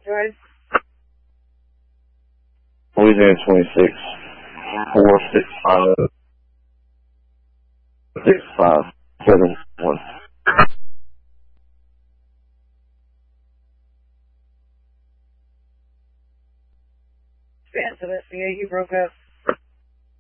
Drive. Louisiana 26, 465, 6571. Expansive SBA, you broke up.